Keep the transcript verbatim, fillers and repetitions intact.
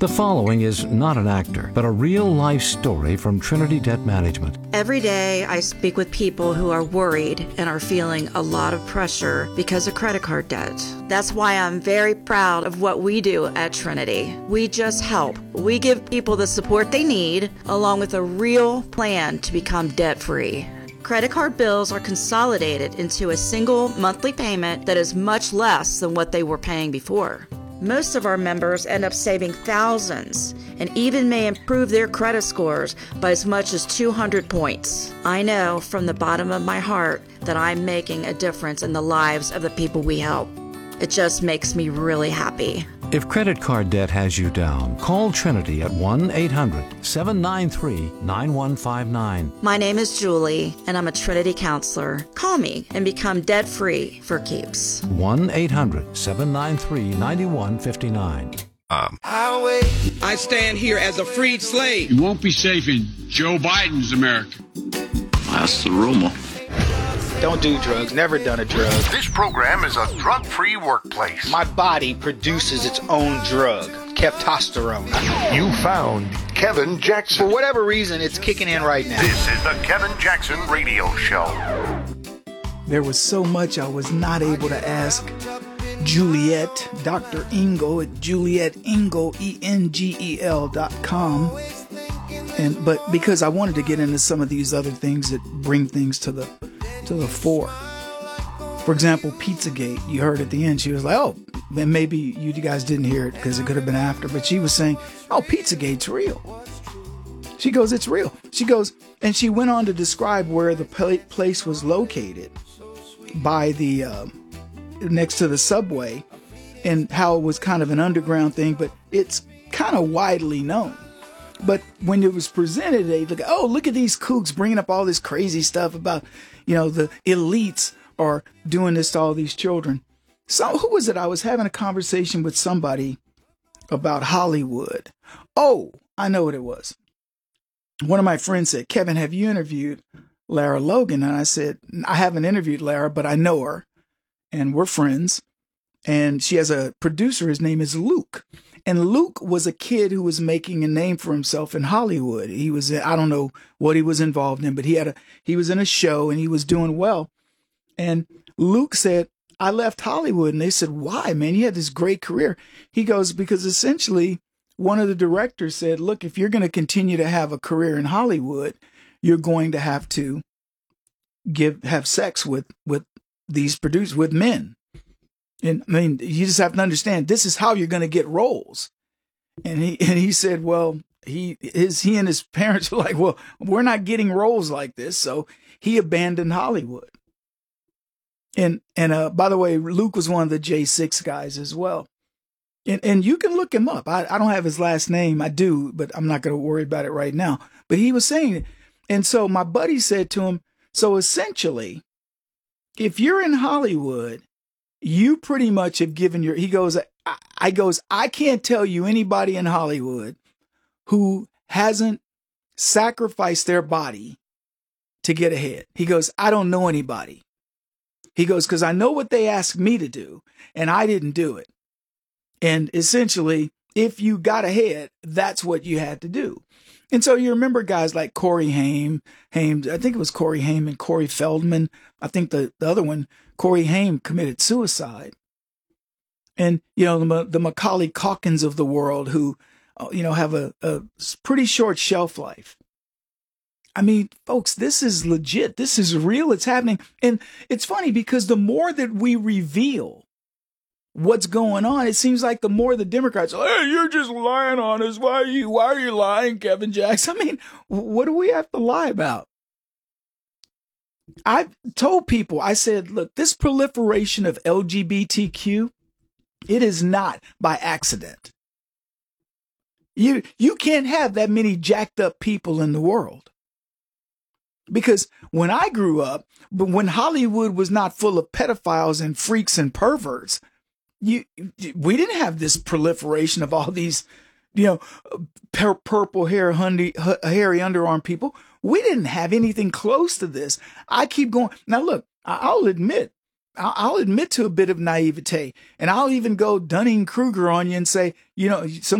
The following is not an actor, but a real-life story from Trinity Debt Management. Every day I speak with people who are worried and are feeling a lot of pressure because of credit card debt. That's why I'm very proud of what we do at Trinity. We just help. We give people the support they need, along with a real plan to become debt-free. Credit card bills are consolidated into a single monthly payment that is much less than what they were paying before. Most of our members end up saving thousands and even may improve their credit scores by as much as two hundred points. I know from the bottom of my heart that I'm making a difference in the lives of the people we help. It just makes me really happy. If credit card debt has you down, call Trinity at one eight hundred, seven nine three, nine one five nine. My name is Julie, and I'm a Trinity counselor. Call me and become debt-free for keeps. one eight hundred, seven nine three, nine one five nine. Um, I stand here as a freed slave. You won't be safe in Joe Biden's America. That's the rumor. Don't do drugs. Never done a drug. This program is a drug-free workplace. My body produces its own drug, Keptosterone. You found Kevin Jackson. For whatever reason, it's kicking in right now. This is the Kevin Jackson Radio Show. There was so much I was not able to ask Juliet, Doctor Engel at Juliet Engel, E N G E L dot com. And, but because I wanted to get into some of these other things that bring things to the to the fore. For example, Pizzagate, you heard at the end, she was like, oh, then maybe you guys didn't hear it because it could have been after, but she was saying, oh, Pizzagate's real. She goes, it's real. She goes, and she went on to describe where the place was located by the, uh, next to the subway, and how it was kind of an underground thing, but it's kind of widely known. But when it was presented, they look, oh, look at these kooks bringing up all this crazy stuff about, you know, the elites are doing this to all these children. So who was it? I was having a conversation with somebody about Hollywood. Oh, I know what it was. One of my friends said, Kevin, have you interviewed Lara Logan? And I said, I haven't interviewed Lara, but I know her and we're friends. And she has a producer. His name is Luke. And Luke was a kid who was making a name for himself in Hollywood. He was, I don't know what he was involved in, but he had a, he was in a show and he was doing well. And Luke said, I left Hollywood. And they said, why, man? You had this great career. He goes, because essentially one of the directors said, look, if you're going to continue to have a career in Hollywood, you're going to have to give, have sex with, with these producers, with men. And I mean, you just have to understand, this is how you're going to get roles. And he, and he said, well, he, his, he and his parents were like, well, we're not getting roles like this. So he abandoned Hollywood. And, and, uh, by the way, Luke was one of the J six guys as well. And, and you can look him up. I, I don't have his last name. I do, but I'm not going to worry about it right now. But he was saying it. And so my buddy said to him, so essentially, if you're in Hollywood, you pretty much have given your, he goes, I, I goes, I can't tell you anybody in Hollywood who hasn't sacrificed their body to get ahead. He goes, I don't know anybody. He goes, because I know what they asked me to do and I didn't do it. And essentially, if you got ahead, that's what you had to do. And so you remember guys like Corey Haim, Haim, I think it was Corey Haim and Corey Feldman. I think the, the other one, Corey Haim, committed suicide. And, you know, the, the Macaulay Culkins of the world who, you know, have a, a pretty short shelf life. I mean, folks, this is legit. This is real. It's happening. And it's funny because the more that we reveal what's going on, it seems like the more the Democrats, hey, you're just lying on us. Why are you, why are you lying, Kevin Jackson? I mean, what do we have to lie about? I've told people, I said, look, this proliferation of L G B T Q, it is not by accident. You, you can't have that many jacked up people in the world. Because when I grew up, but when Hollywood was not full of pedophiles and freaks and perverts, you, we didn't have this proliferation of all these, you know, pur- purple hair, hundy, hairy underarm people. We didn't have anything close to this. I keep going. Now, look, I'll admit, I'll admit to a bit of naivete, and I'll even go Dunning-Kruger on you and say, you know, some